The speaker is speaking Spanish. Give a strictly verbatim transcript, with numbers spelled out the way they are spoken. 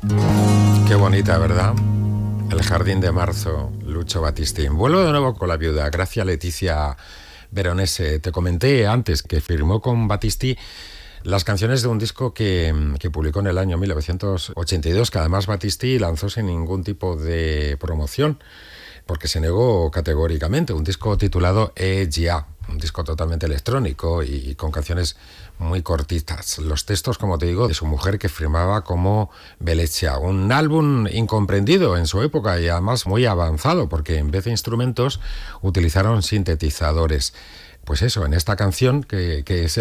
Qué bonita, ¿verdad? El jardín de marzo, Lucho Battisti. Vuelvo de nuevo con la viuda, Gracia Letizia Veronese. Te comenté antes que firmó con Battisti las canciones de un disco que, que publicó en el año mil novecientos ochenta y dos, que además Battisti lanzó sin ningún tipo de promoción, porque se negó categóricamente. Un disco titulado E G A, un disco totalmente electrónico y con canciones muy cortitas. Los textos, como te digo, de su mujer, que firmaba como Veleccia. Un álbum incomprendido en su época y además muy avanzado, porque en vez de instrumentos utilizaron sintetizadores. Pues eso, en esta canción, que, que es